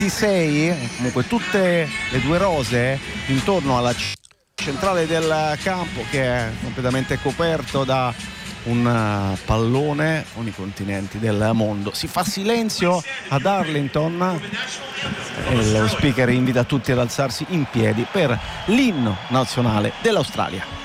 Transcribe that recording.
comunque tutte le due rose intorno alla centrale del campo, che è completamente coperto da un pallone con i continenti del mondo. Si fa silenzio ad Arlington e lo speaker invita tutti ad alzarsi in piedi per l'inno nazionale dell'Australia.